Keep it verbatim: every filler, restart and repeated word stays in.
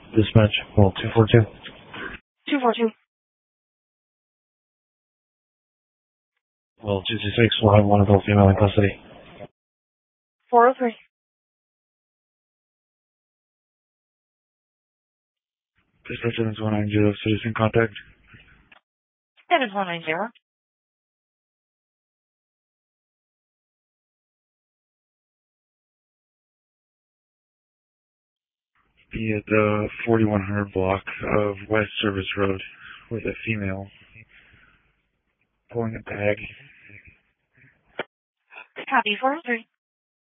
Dispatch, well, two four two. two four two. Well, two two six, we'll have one adult female in custody. four oh three. Dispatch seven one nine zero, citizen contact. seven one nine zero. Be at the forty-one hundred block of West Service Road with a female pulling a bag. Copy four oh three.